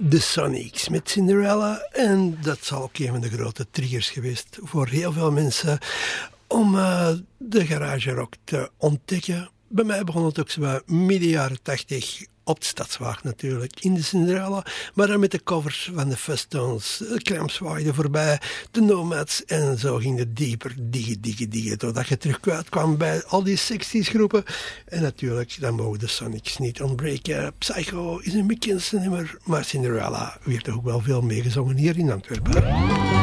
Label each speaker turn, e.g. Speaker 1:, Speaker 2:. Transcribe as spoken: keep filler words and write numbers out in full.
Speaker 1: de Sonics met Cinderella. En dat zal ook een van de grote triggers geweest voor heel veel mensen om uh, de garage rock te ontdekken. Bij mij begon het ook zo midden jaren tachtig op de Stadswagen natuurlijk, in de Cinderella, maar dan met de covers van de Festones, de Cramps waaiden voorbij, de Nomads, en zo ging het dieper, diggen, diggen, diggen, totdat je terug kwam bij al die sixties groepen. En natuurlijk, dan mogen de Sonics niet ontbreken. Psycho is een bekendste nummer, maar Cinderella werd ook wel veel meegezongen hier in Antwerpen.